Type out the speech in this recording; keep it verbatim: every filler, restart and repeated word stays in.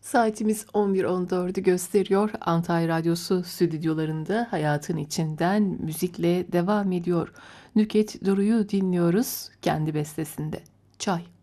Saatimiz on bir on dördü gösteriyor. Antalya Radyosu stüdyolarında hayatın içinden müzikle devam ediyor. Nükhet Duru'yu dinliyoruz kendi bestesinde. Çay.